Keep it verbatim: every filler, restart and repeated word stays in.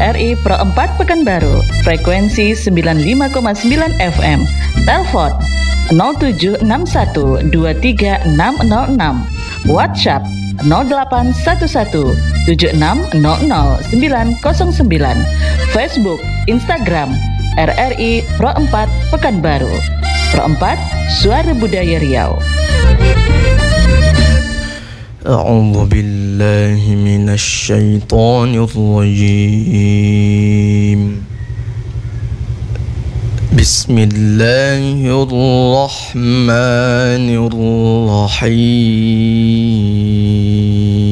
R I Pro empat Pekanbaru, frekuensi sembilan puluh lima koma sembilan F M. Telepon nol tujuh enam satu dua tiga enam nol enam. WhatsApp nol delapan satu satu tujuh enam nol nol sembilan nol sembilan. Facebook, Instagram R R I Pro empat Pekanbaru. Pro empat, Suara Budaya Riau. A'udzu billahi minasy syaithanir rajim. Bismillahirrahmanirrahim.